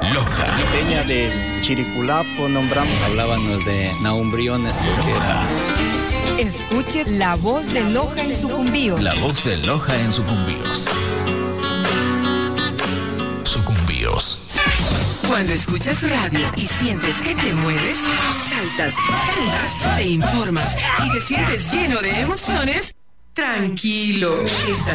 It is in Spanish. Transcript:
Loja. Peña de Chiriculapo nombramos. Hablábamos de Nahum Briones porque era... Escuche la voz de Loja en Sucumbíos. La voz de Loja en Sucumbíos. Sucumbíos. Cuando escuchas radio y sientes que te mueves, saltas, cantas, te informas y te sientes lleno de emociones, tranquilo.